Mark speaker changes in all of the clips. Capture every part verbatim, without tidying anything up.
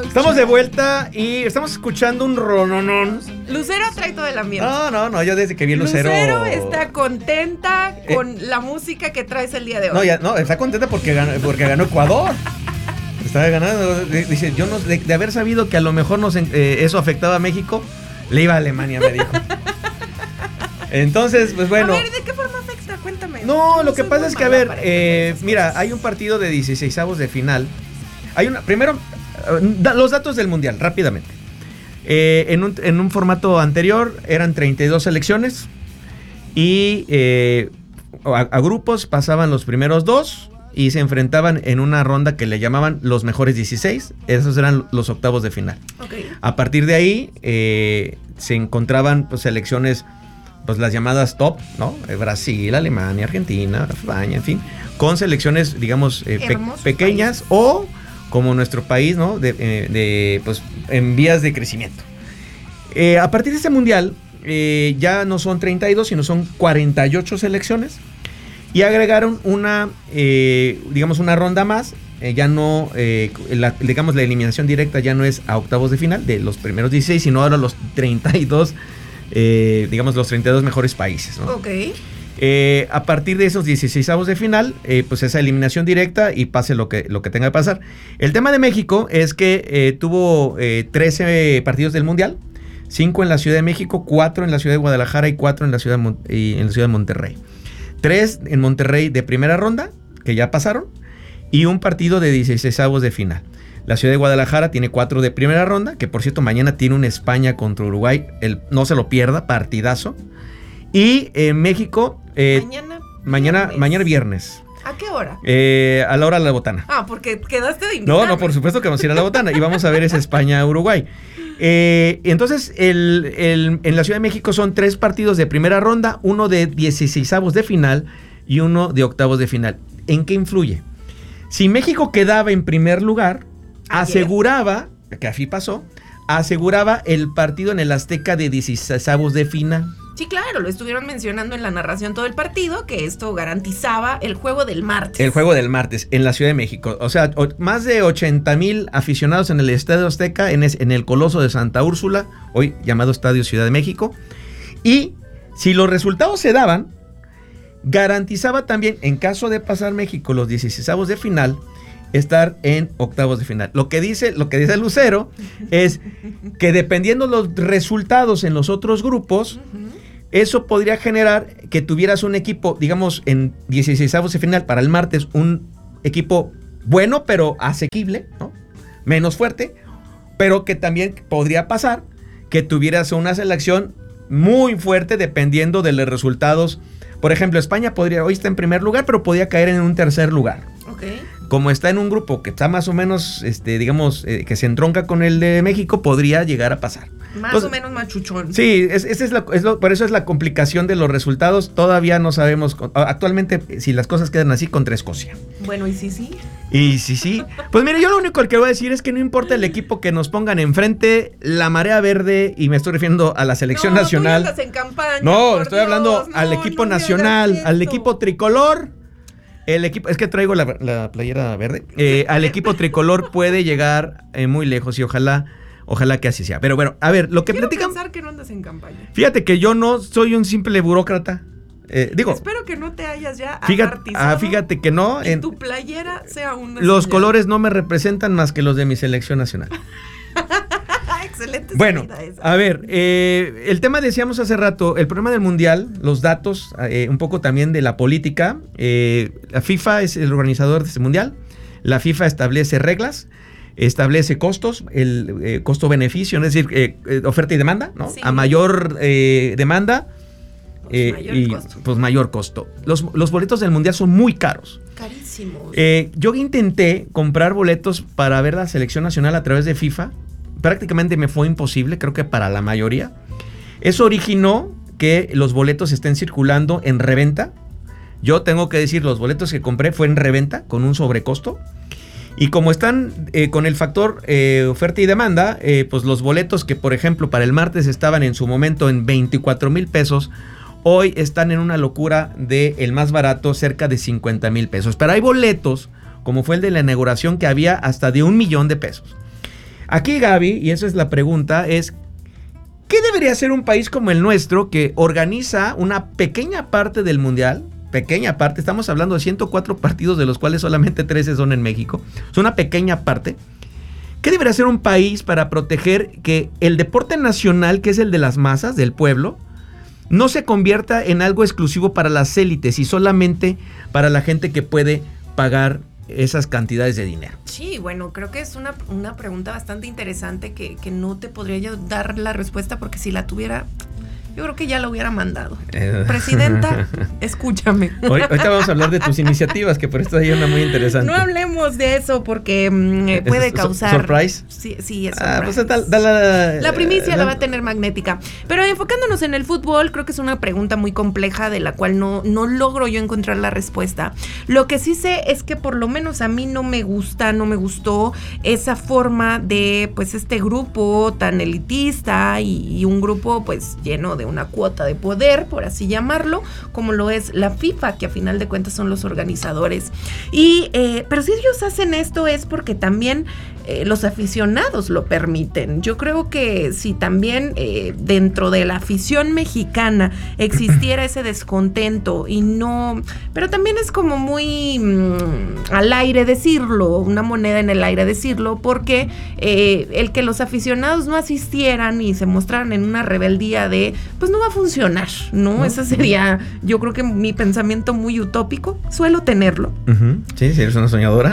Speaker 1: Estamos de vuelta y estamos escuchando un rononón.
Speaker 2: Lucero trae todo el ambiente.
Speaker 1: No, no, no, yo desde que vi Lucero.
Speaker 2: Lucero está contenta con eh, la música que traes el día de hoy.
Speaker 1: No, ya, no, está contenta porque ganó, porque ganó Ecuador. Está ganando. Dice, yo no, de, de haber sabido que a lo mejor nos, eh, eso afectaba a México, le iba a Alemania, me dijo. Entonces, pues bueno.
Speaker 2: A ver, ¿de qué forma afecta? Cuéntame.
Speaker 1: No,
Speaker 2: yo
Speaker 1: lo que pasa es que, a ver, eh, mira, hay un partido de dieciseisavos de final. Hay una, primero, da, los datos del Mundial, rápidamente. Eh, en, un, en un formato anterior eran treinta y dos selecciones y eh, a, a grupos pasaban los primeros dos y se enfrentaban en una ronda que le llamaban los mejores dieciséis. Esos eran los octavos de final.
Speaker 2: Okay.
Speaker 1: A partir de ahí eh, se encontraban pues, selecciones, pues las llamadas top, ¿no? Brasil, Alemania, Argentina, España, en fin, con selecciones, digamos, eh, pe- pequeñas país. O como nuestro país, ¿no? De, eh, de pues en vías de crecimiento. Eh, a partir de este mundial, eh, ya no son treinta y dos, sino son cuarenta y ocho selecciones. Y agregaron una, eh, digamos, una ronda más. Eh, ya no, eh, la, digamos, la eliminación directa ya no es a octavos de final de los primeros dieciséis, sino ahora los treinta y dos, eh, digamos, los treinta y dos mejores países, ¿no?
Speaker 2: Ok.
Speaker 1: Eh, a partir de esos dieciseisavos de final, eh, pues esa eliminación directa y pase lo que, lo que tenga que pasar. El tema de México es que eh, tuvo eh, trece partidos del Mundial, cinco en la Ciudad de México, cuatro en la Ciudad de Guadalajara y cuatro en la Ciudad de, Mon- y en la ciudad de Monterrey. tres en Monterrey de primera ronda, que ya pasaron, y un partido de dieciseisavos de final. La Ciudad de Guadalajara tiene cuatro de primera ronda, que por cierto mañana tiene un España contra Uruguay, el, no se lo pierda, partidazo. Y en eh, México, eh,
Speaker 2: mañana,
Speaker 1: mañana,
Speaker 2: viernes.
Speaker 1: mañana viernes.
Speaker 2: ¿A qué hora?
Speaker 1: Eh, a la hora de la botana.
Speaker 2: Ah, porque quedaste de invitarme.
Speaker 1: No, no, por supuesto que vamos a ir a la botana y vamos a ver ese España-Uruguay. Eh, entonces, el, el, en la Ciudad de México son tres partidos de primera ronda, uno de dieciseisavos de final y uno de octavos de final. ¿En qué influye? Si México quedaba en primer lugar, Ayer. aseguraba, que así pasó, aseguraba el partido en el Azteca de dieciseisavos de final.
Speaker 2: Sí, claro, lo estuvieron mencionando en la narración todo el partido, que esto garantizaba el juego del martes.
Speaker 1: El juego del martes en la Ciudad de México. O sea, o, más de ochenta mil aficionados en el Estadio Azteca, en, es, en el Coloso de Santa Úrsula, hoy llamado Estadio Ciudad de México. Y si los resultados se daban, garantizaba también, en caso de pasar México los dieciseisavos de final, estar en octavos de final. Lo que dice, lo que dice Lucero es que dependiendo los resultados en los otros grupos, uh-huh. eso podría generar que tuvieras un equipo, digamos, en dieciseisavos de final para el martes, un equipo bueno, pero asequible, ¿no? Menos fuerte, pero que también podría pasar que tuvieras una selección muy fuerte dependiendo de los resultados. Por ejemplo, España podría, hoy está en primer lugar, pero podría caer en un tercer lugar.
Speaker 2: Okay.
Speaker 1: Como está en un grupo que está más o menos, este, digamos, eh, que se entronca con el de México, podría llegar a pasar.
Speaker 2: Más Entonces, o menos machuchón.
Speaker 1: Sí, es, es, es, la, es lo, por eso es la complicación de los resultados. Todavía no sabemos, actualmente, si las cosas quedan así contra Escocia.
Speaker 2: Bueno, ¿y sí, sí?
Speaker 1: Y sí, sí. Pues mire, yo lo único que voy a decir es que no importa el equipo que nos pongan enfrente, la marea verde, y me estoy refiriendo a la selección
Speaker 2: no,
Speaker 1: nacional.
Speaker 2: Tú ya estás en campaña,
Speaker 1: no, estoy
Speaker 2: Dios,
Speaker 1: hablando
Speaker 2: no,
Speaker 1: al equipo
Speaker 2: no
Speaker 1: nacional, al equipo tricolor. El equipo, es que traigo la, la playera verde. Eh, al equipo tricolor puede llegar eh, muy lejos y ojalá, ojalá que así sea. Pero bueno, a ver, lo que
Speaker 2: Quiero
Speaker 1: platican.
Speaker 2: pensar que no andas en campaña.
Speaker 1: Fíjate que yo no soy un simple burócrata. Eh, digo.
Speaker 2: Espero que no te hayas ya
Speaker 1: fíjate, ah, fíjate que no.
Speaker 2: Y
Speaker 1: en,
Speaker 2: tu playera sea una.
Speaker 1: Los
Speaker 2: señal.
Speaker 1: colores no me representan más que los de mi selección nacional.
Speaker 2: Excelente.
Speaker 1: Bueno, a ver, eh, el tema decíamos hace rato, el problema del mundial, los datos, eh, un poco también de la política. Eh, la FIFA es el organizador de este mundial. La FIFA establece reglas, establece costos, el eh, costo-beneficio, es decir, eh, eh, oferta y demanda, ¿no? Sí. A mayor eh, demanda, pues eh, mayor y costo. pues mayor costo. Los, los boletos del mundial son muy caros.
Speaker 2: Carísimos.
Speaker 1: Eh, yo intenté comprar boletos para ver la selección nacional a través de FIFA. Prácticamente me fue imposible, creo que para la mayoría. Eso originó que los boletos estén circulando en reventa. Yo tengo que decir, los boletos que compré fue en reventa con un sobrecosto. Y como están eh, con el factor eh, oferta y demanda, eh, pues los boletos que, por ejemplo, para el martes estaban en su momento en veinticuatro mil pesos, hoy están en una locura de el más barato, cerca de cincuenta mil pesos. Pero hay boletos, como fue el de la inauguración, que había hasta de un millón de pesos. Aquí, Gaby, y esa es la pregunta, es ¿qué debería hacer un país como el nuestro que organiza una pequeña parte del mundial? Pequeña parte, estamos hablando de ciento cuatro partidos, de los cuales solamente trece son en México. Es una pequeña parte. ¿Qué debería hacer un país para proteger que el deporte nacional, que es el de las masas, del pueblo, no se convierta en algo exclusivo para las élites y solamente para la gente que puede pagar esas cantidades de dinero?
Speaker 2: Sí, bueno, creo que es una, una pregunta bastante interesante que, que no te podría yo dar la respuesta, porque si la tuviera, yo creo que ya la hubiera mandado. Eh. Presidenta, escúchame.
Speaker 1: Hoy, ahorita vamos a hablar de tus iniciativas, que por esto hay una muy interesante.
Speaker 2: No hablemos de eso porque mm, puede
Speaker 1: ¿Es,
Speaker 2: causar...
Speaker 1: ¿Surprise?
Speaker 2: Sí, sí, es
Speaker 1: ah,
Speaker 2: surprise.
Speaker 1: Pues da, da la,
Speaker 2: la primicia
Speaker 1: eh,
Speaker 2: la va a tener magnética. Pero enfocándonos en el fútbol, creo que es una pregunta muy compleja de la cual no, no logro yo encontrar la respuesta. Lo que sí sé es que por lo menos a mí no me gusta, no me gustó esa forma de, pues, este grupo tan elitista y, y un grupo, pues, lleno de una cuota de poder, por así llamarlo, como lo es la FIFA, que a final de cuentas son los organizadores. Y, eh, pero si ellos hacen esto es porque también eh, los aficionados lo permiten. Yo creo que si también eh, dentro de la afición mexicana existiera ese descontento y no, pero también es como muy mmm, al aire decirlo, una moneda en el aire decirlo, porque eh, el que los aficionados no asistieran y se mostraran en una rebeldía de, pues no va a funcionar, ¿no? ¿no? Ese sería, yo creo que mi pensamiento muy utópico, suelo tenerlo.
Speaker 1: Uh-huh. Sí, sí, eres una soñadora.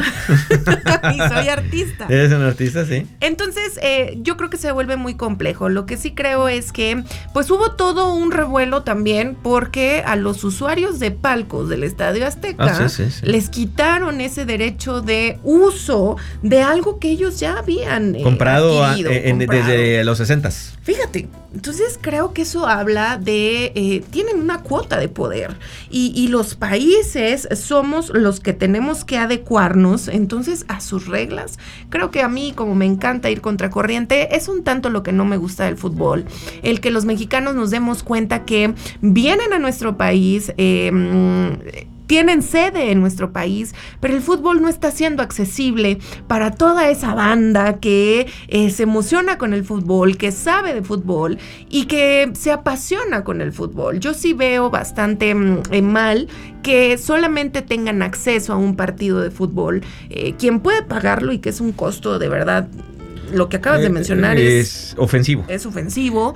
Speaker 2: Y soy artista.
Speaker 1: Eres un artista, sí.
Speaker 2: Entonces, eh, yo creo que se vuelve muy complejo. Lo que sí creo es que, pues hubo todo un revuelo también, porque a los usuarios de palcos del Estadio Azteca
Speaker 1: ah, sí, sí, sí.
Speaker 2: les quitaron ese derecho de uso de algo que ellos ya habían eh,
Speaker 1: comprado,
Speaker 2: adquirido,
Speaker 1: a, en, comprado desde los sesentas.
Speaker 2: Fíjate, entonces creo que eso habla de, eh, tienen una cuota de poder y, y los países somos los que tenemos que adecuarnos entonces a sus reglas. Creo que a mí, como me encanta ir contracorriente, es un tanto lo que no me gusta del fútbol, el que los mexicanos nos demos cuenta que vienen a nuestro país, eh, tienen sede en nuestro país, pero el fútbol no está siendo accesible para toda esa banda que eh, se emociona con el fútbol, que sabe de fútbol y que se apasiona con el fútbol. Yo sí veo bastante eh, mal que solamente tengan acceso a un partido de fútbol eh, quien puede pagarlo, y que es un costo de verdad. Lo que acabas de mencionar
Speaker 1: es,
Speaker 2: es
Speaker 1: ofensivo.
Speaker 2: Es ofensivo.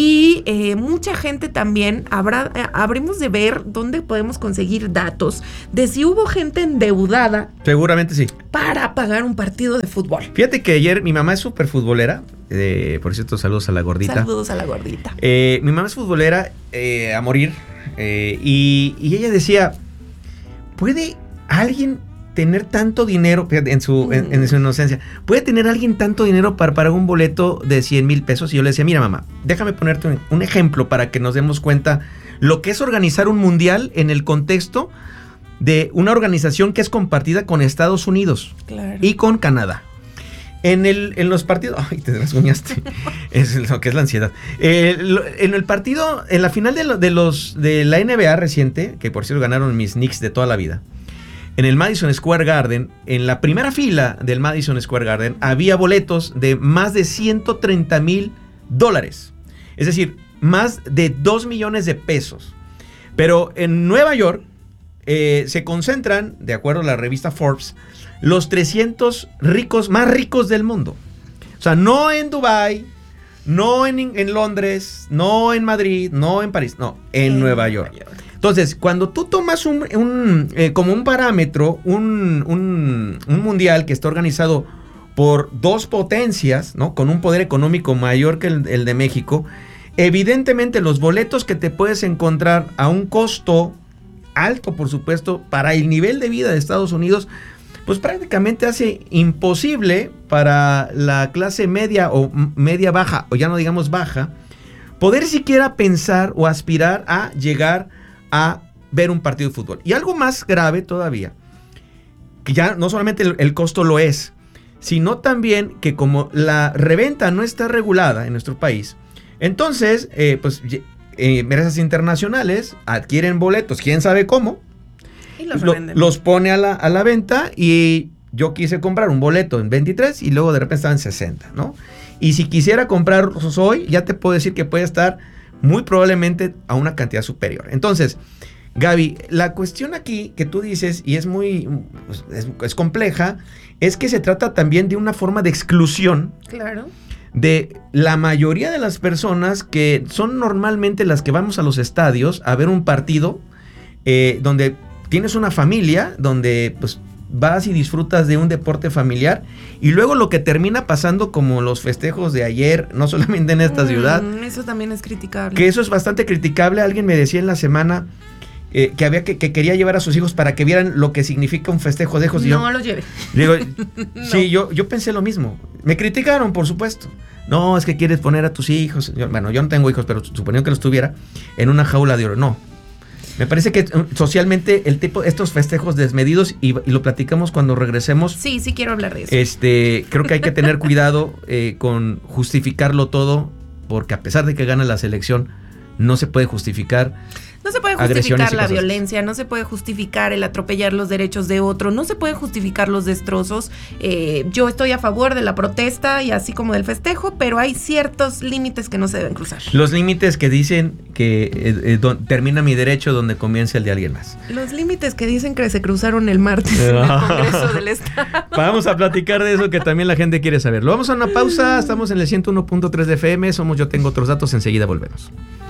Speaker 2: Y eh, mucha gente también habrá, eh, habremos de ver dónde podemos conseguir datos de si hubo gente endeudada.
Speaker 1: Seguramente sí.
Speaker 2: Para pagar un partido de fútbol.
Speaker 1: Fíjate que ayer mi mamá es súper futbolera. Eh, por cierto, saludos a la gordita.
Speaker 2: Saludos a la gordita.
Speaker 1: Eh, mi mamá es futbolera eh, a morir. Eh, y, y ella decía, ¿puede alguien tener tanto dinero en su, mm. en, en su inocencia? ¿Puede tener alguien tanto dinero para pagar un boleto de cien mil pesos? Y yo le decía, mira, mamá, déjame ponerte un, un ejemplo para que nos demos cuenta lo que es organizar un mundial en el contexto de una organización que es compartida con Estados Unidos, claro, y con Canadá. En, el, en los partidos... Ay, te rasguñaste. Es lo que es la ansiedad. Eh, lo, en el partido, en la final de, lo, de, los, de la N B A reciente, que por cierto ganaron mis Knicks de toda la vida, en el Madison Square Garden, en la primera fila del Madison Square Garden, había boletos de más de ciento treinta mil dólares. Es decir, más de dos millones de pesos. Pero en Nueva York eh, se concentran, de acuerdo a la revista Forbes, los trescientos ricos más ricos del mundo. O sea, no en Dubái, no en, en Londres, no en Madrid, no en París, no, en, en Nueva York. Nueva York. Entonces, cuando tú tomas un, un eh, como un parámetro, un, un, un mundial que está organizado por dos potencias, ¿no?, con un poder económico mayor que el, el de México, evidentemente los boletos que te puedes encontrar a un costo alto, por supuesto, para el nivel de vida de Estados Unidos, pues prácticamente hace imposible para la clase media o media baja, o ya no digamos baja, poder siquiera pensar o aspirar a llegar a ver un partido de fútbol. Y algo más grave todavía, que ya no solamente el, el costo lo es, sino también que como la reventa no está regulada en nuestro país, entonces, eh, pues, eh, empresas internacionales adquieren boletos, quién sabe cómo, y los, lo, los pone a la, a la venta y yo quise comprar un boleto en veintitrés y luego de repente estaba en sesenta, ¿no? Y si quisiera comprar hoy, ya te puedo decir que puede estar muy probablemente a una cantidad superior. Entonces, Gaby, la cuestión aquí que tú dices, y es muy, pues, es, es compleja, es que se trata también de una forma de exclusión.
Speaker 2: Claro.
Speaker 1: De la mayoría de las personas que son normalmente las que vamos a los estadios a ver un partido eh, donde tienes una familia, donde pues vas y disfrutas de un deporte familiar, y luego lo que termina pasando como los festejos de ayer, no solamente en esta mm, ciudad.
Speaker 2: Eso también es criticable.
Speaker 1: Que eso es bastante criticable. Alguien me decía en la semana eh, que había que, que quería llevar a sus hijos para que vieran lo que significa un festejo de hijos.
Speaker 2: No
Speaker 1: yo,
Speaker 2: los lleve.
Speaker 1: Digo,
Speaker 2: no.
Speaker 1: Sí, yo, yo pensé lo mismo. Me criticaron, por supuesto. No, es que quieres poner a tus hijos. Yo, bueno, yo no tengo hijos, pero suponiendo que los tuviera, en una jaula de oro. No. Me parece que socialmente el tipo, estos festejos desmedidos, y, y lo platicamos cuando regresemos.
Speaker 2: Sí, sí quiero hablar de eso.
Speaker 1: Este, creo que hay que tener cuidado eh, con justificarlo todo, porque a pesar de que gana la selección, no se puede justificar.
Speaker 2: No se puede justificar la violencia, no se puede justificar el atropellar los derechos de otro, no se pueden justificar los destrozos. Eh, yo estoy a favor de la protesta y así como del festejo, pero hay ciertos límites que no se deben cruzar.
Speaker 1: Los límites que dicen que eh, eh, don, termina mi derecho donde comienza el de alguien más.
Speaker 2: Los límites que dicen que se cruzaron el martes en el Congreso del Estado.
Speaker 1: Vamos a platicar de eso que también la gente quiere saber. Lo vamos a una pausa, estamos en el ciento uno punto tres de F M, somos Yo Tengo Otros Datos, enseguida volvemos.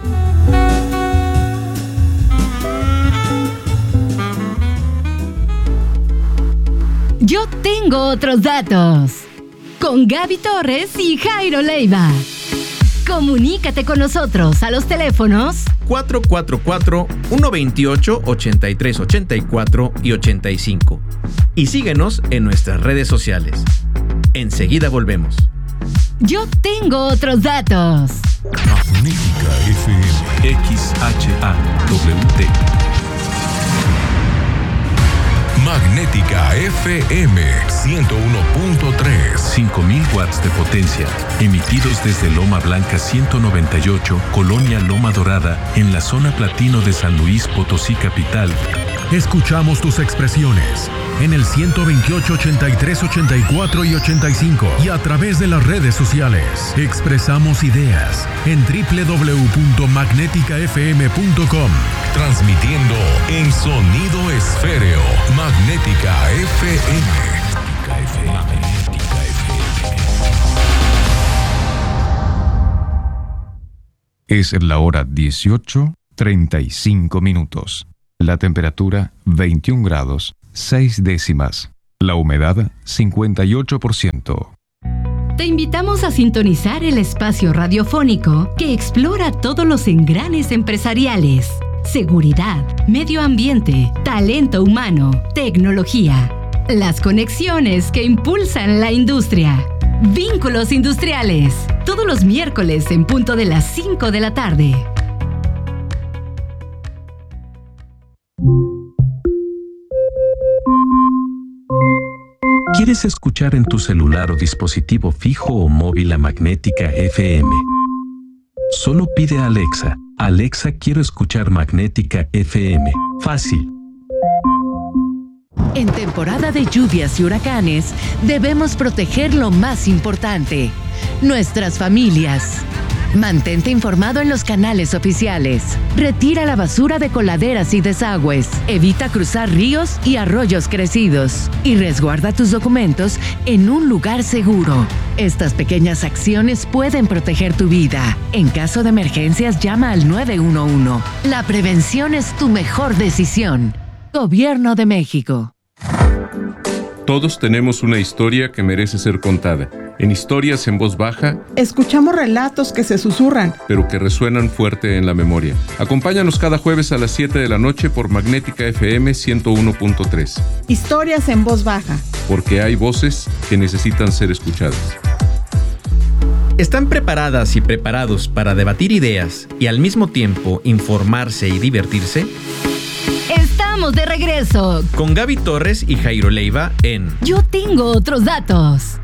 Speaker 3: Yo tengo otros datos. Con Gaby Torres y Jairo Leiva. Comunícate con nosotros a los teléfonos
Speaker 1: cuatro cuatro cuatro, uno dos ocho, ocho tres ocho cuatro y ochenta y cinco. Y síguenos en nuestras redes sociales. Enseguida volvemos.
Speaker 3: Yo tengo otros datos.
Speaker 4: Magnética F M. X H A W T. Magnética F M ciento uno punto tres. cinco mil watts de potencia. Emitidos desde Loma Blanca ciento noventa y ocho, Colonia Loma Dorada, en la zona platino de San Luis Potosí capital. Escuchamos tus expresiones en el ciento veintiocho, ochenta y tres, ochenta y cuatro y ochenta y cinco y a través de las redes sociales. Expresamos ideas en doble u doble u doble u punto magnética f m punto com. Transmitiendo en sonido esféreo. Magnética F M. Magnética F M. Es la hora dieciocho, treinta y cinco minutos. La temperatura veintiún grados, seis décimas. La humedad cincuenta y ocho por ciento.
Speaker 3: Te invitamos a sintonizar el espacio radiofónico que explora todos los engranes empresariales: seguridad, medio ambiente, talento humano, tecnología. Las conexiones que impulsan la industria. Vínculos Industriales. Todos los miércoles en punto de las cinco de la tarde.
Speaker 5: ¿Quieres escuchar en tu celular o dispositivo fijo o móvil a Magnética F M? Solo pide a Alexa: Alexa, quiero escuchar Magnética F M. Fácil.
Speaker 6: En temporada de lluvias y huracanes, debemos proteger lo más importante: nuestras familias. Mantente informado en los canales oficiales. Retira la basura de coladeras y desagües. Evita cruzar ríos y arroyos crecidos. Y resguarda tus documentos en un lugar seguro. Estas pequeñas acciones pueden proteger tu vida. En caso de emergencias, llama al nueve uno uno. La prevención es tu mejor decisión. Gobierno de México.
Speaker 7: Todos tenemos una historia que merece ser contada. En Historias en Voz Baja,
Speaker 8: escuchamos relatos que se susurran,
Speaker 7: pero que resuenan fuerte en la memoria. Acompáñanos cada jueves a las siete de la noche por Magnética F M ciento uno punto tres.
Speaker 8: Historias en Voz Baja.
Speaker 7: Porque hay voces que necesitan ser escuchadas.
Speaker 1: ¿Están preparadas y preparados para debatir ideas y al mismo tiempo informarse y divertirse?
Speaker 3: Estamos de regreso
Speaker 1: con Gaby Torres y Jairo Leiva en
Speaker 3: Yo Tengo Otros Datos.